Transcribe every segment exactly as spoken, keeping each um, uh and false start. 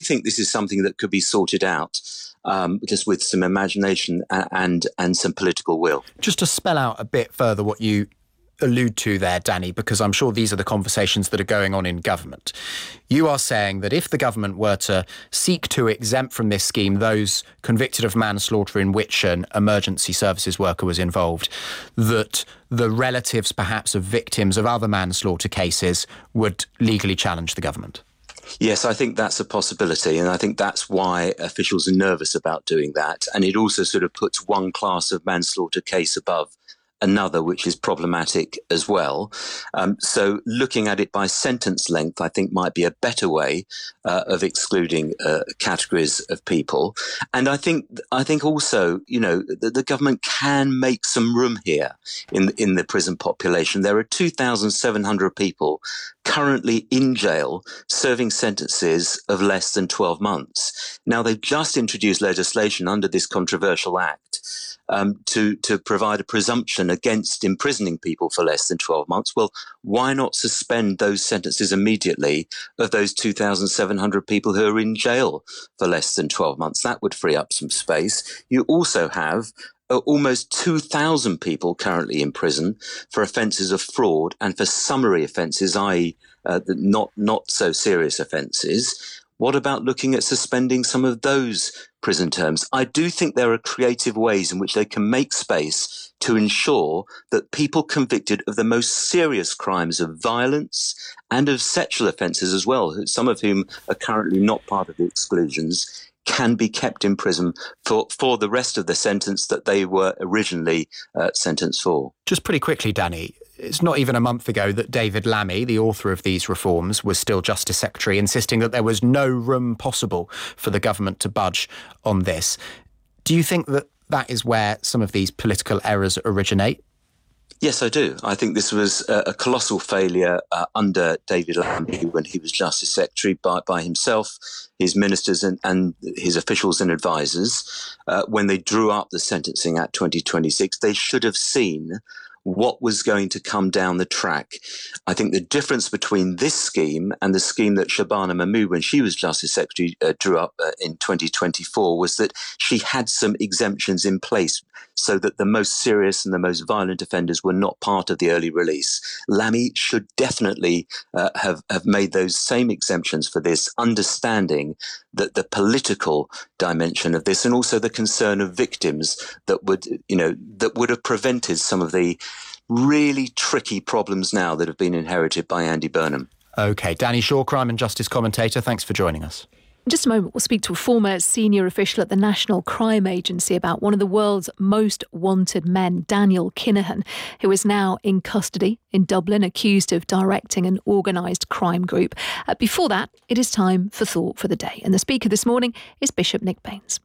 think this is something that could be sorted out um, just with some imagination and, and and some political will. Just to spell out a bit further what you allude to there, Danny, because I'm sure these are the conversations that are going on in government. You are saying that if the government were to seek to exempt from this scheme those convicted of manslaughter in which an emergency services worker was involved, that the relatives perhaps of victims of other manslaughter cases would legally challenge the government. Yes, I think that's a possibility, and I think that's why officials are nervous about doing that. And it also sort of puts one class of manslaughter case above another, which is problematic as well. Um, so looking at it by sentence length, I think might be a better way uh, of excluding uh, categories of people. And I think I think also, you know, the, the government can make some room here in in the prison population. There are two thousand seven hundred people currently in jail serving sentences of less than twelve months. Now, they've just introduced legislation under this controversial act um, to, to provide a presumption against imprisoning people for less than twelve months. Well, why not suspend those sentences immediately of those two thousand seven hundred people who are in jail for less than twelve months? That would free up some space. You also have uh, almost two thousand people currently in prison for offences of fraud and for summary offences, that is uh, not, not so serious offences. What about looking at suspending some of those prison terms? I do think there are creative ways in which they can make space to ensure that people convicted of the most serious crimes of violence and of sexual offences as well, some of whom are currently not part of the exclusions, can be kept in prison for, for the rest of the sentence that they were originally uh, sentenced for. Just pretty quickly, Danny, it's not even a month ago that David Lammy, the author of these reforms, was still Justice Secretary, insisting that there was no room possible for the government to budge on this. Do you think that that is where some of these political errors originate? Yes, I do. I think this was a, a colossal failure uh, under David Lammy when he was Justice Secretary by, by himself, his ministers and, and his officials and advisors. Uh, when they drew up the Sentencing Act twenty twenty-six, they should have seen what was going to come down the track. I think the difference between this scheme and the scheme that Shabana Mahmood, when she was Justice Secretary, uh, drew up uh, in twenty twenty-four was that she had some exemptions in place so that the most serious and the most violent offenders were not part of the early release. Lammy should definitely uh, have, have made those same exemptions for this, understanding that the political dimension of this and also the concern of victims that would, you know, that would have prevented some of the really tricky problems now that have been inherited by Andy Burnham. OK, Danny Shaw, crime and justice commentator, thanks for joining us. In just a moment, we'll speak to a former senior official at the National Crime Agency about one of the world's most wanted men, Daniel Kinahan, who is now in custody in Dublin, accused of directing an organised crime group. Uh, before that, it is time for Thought for the Day. And the speaker this morning is Bishop Nick Baines.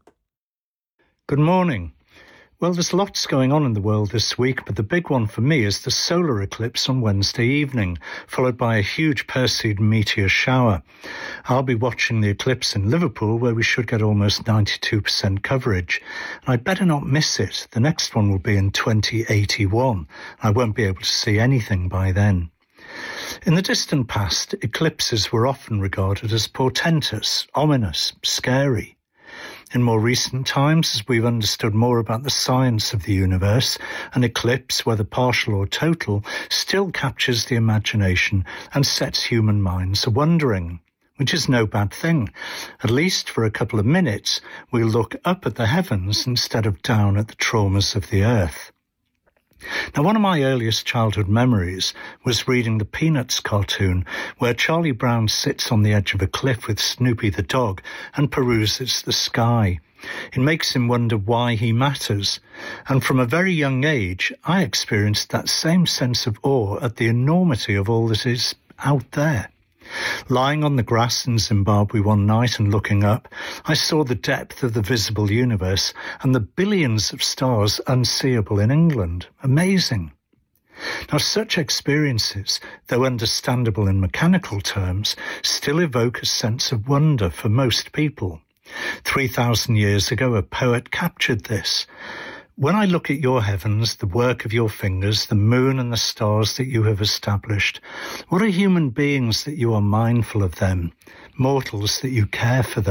Good morning. Well, there's lots going on in the world this week, but the big one for me is the solar eclipse on Wednesday evening, followed by a huge Perseid meteor shower. I'll be watching the eclipse in Liverpool, where we should get almost ninety-two percent coverage. And I'd better not miss it. The next one will be in twenty eighty-one. I won't be able to see anything by then. In the distant past, eclipses were often regarded as portentous, ominous, scary. In more recent times, as we've understood more about the science of the universe, an eclipse, whether partial or total, still captures the imagination and sets human minds a-wondering, which is no bad thing. At least for a couple of minutes, we'll look up at the heavens instead of down at the traumas of the earth. Now, one of my earliest childhood memories was reading the Peanuts cartoon, where Charlie Brown sits on the edge of a cliff with Snoopy the dog and peruses the sky. It makes him wonder why he matters. And from a very young age, I experienced that same sense of awe at the enormity of all that is out there. Lying on the grass in Zimbabwe one night and looking up, I saw the depth of the visible universe and the billions of stars unseeable in England. Amazing. Now, such experiences, though understandable in mechanical terms, still evoke a sense of wonder for most people. Three thousand years ago, a poet captured this. When I look at your heavens, the work of your fingers, the moon and the stars that you have established, what are human beings that you are mindful of them, mortals that you care for them?